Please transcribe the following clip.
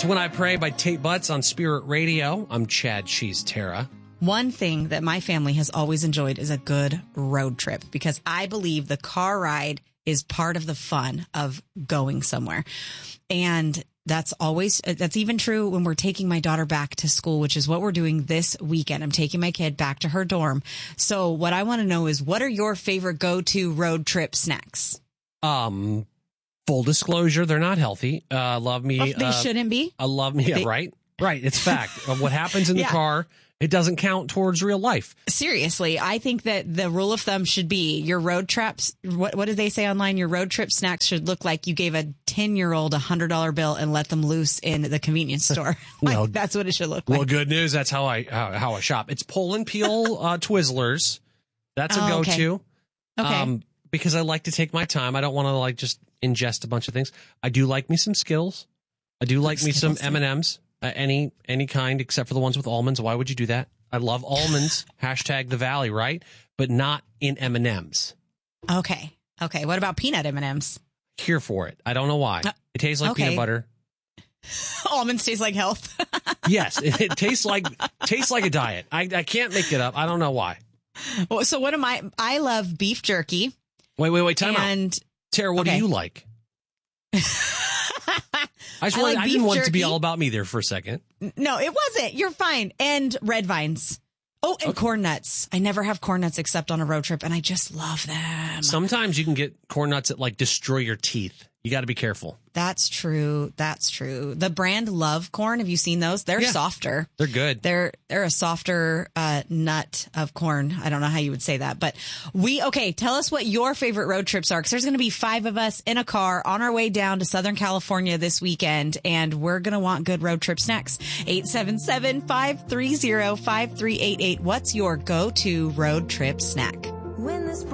It's When I Pray by Tate Butts on Spirit Radio. I'm Chad. She's Tara. One thing that my family has always enjoyed is a good road trip because I believe the car ride is part of the fun of going somewhere. And that's even true when we're taking my daughter back to school, which is what we're doing this weekend. I'm taking my kid back to her dorm. So what I want to know is, what are your favorite go-to road trip snacks? Full disclosure, they're not healthy. Love me. They shouldn't be. Love me. Yeah, right. It's fact. What happens in the car, it doesn't count towards real life. Seriously, I think that the rule of thumb should be your road trips. What did they say online? Your road trip snacks should look like you gave a 10-year-old $100 bill and let them loose in the convenience store. That's what it should look like. Well, good news. That's how I shop. It's pull and peel Twizzlers. That's a go-to. Okay. Because I like to take my time. I don't want to just ingest a bunch of things. I do like me some Skittles. I do like me some M&Ms. Any kind except for the ones with almonds. Why would you do that? I love almonds. Hashtag the Valley, right? But not in M&Ms. Okay. What about peanut M&Ms? Here for it. I don't know why. It tastes like peanut butter. Almonds taste like health. Yes, it tastes like a diet. I can't make it up. I don't know why. Well, so what am I love beef jerky. Wait. Time out. Tara, what do you like? I didn't want it to be all about me there for a second. No, it wasn't. You're fine. And red vines. Oh, and corn nuts. I never have corn nuts except on a road trip, and I just love them. Sometimes you can get corn nuts that destroy your teeth. You got to be careful. That's true. The brand Love Corn, have you seen those? They're softer. They're good. They're a softer nut of corn. I don't know how you would say that, but tell us what your favorite road trips are, because there's going to be 5 of us in a car on our way down to Southern California this weekend, and we're going to want good road trip snacks. 877-530-5388. What's your go-to road trip snack?